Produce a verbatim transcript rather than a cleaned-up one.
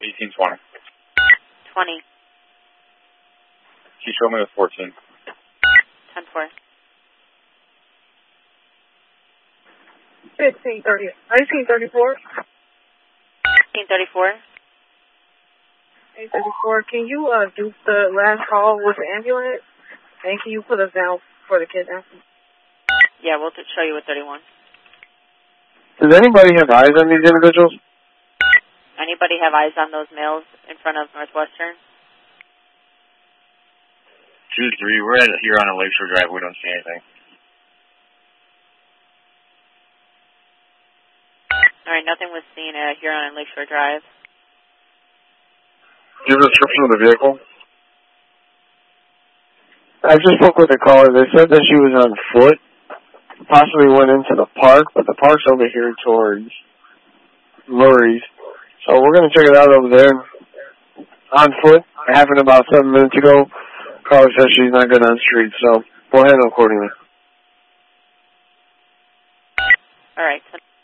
eighteen twenty. twenty. She showed me with fourteen. ten four. fifteen thirty. eighteen thirty-four. eighteen thirty-four. eighteen thirty-four. Can you uh, do the last call with the ambulance? And can you put us down for the kidnapping? Yeah, we'll t- show you with thirty-one. Does anybody have eyes on these individuals? Anybody have eyes on those males in front of Northwestern? two three, we're at here on a Lakeshore Drive. We don't see anything. All right, nothing was seen uh, here on Lakeshore Drive. Do you have a description of the vehicle? I just spoke with the caller. They said that she was on foot, possibly went into the park, but the park's over here towards Murray's. So we're going to check it out over there. On foot, happened about seven minutes ago. Caller says she's not good on street, so we'll handle accordingly. All right.